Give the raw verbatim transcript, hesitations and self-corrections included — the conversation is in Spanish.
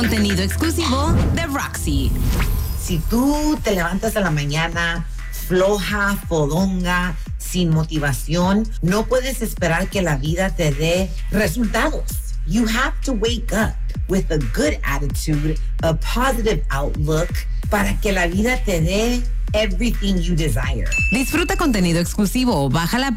Contenido exclusivo de Roxy. Si tú te levantas a la mañana floja, fodonga, sin motivación, no puedes esperar que la vida te dé resultados. You have to wake up with a good attitude, a positive outlook, para que la vida te dé everything you desire. Disfruta contenido exclusivo. Baja la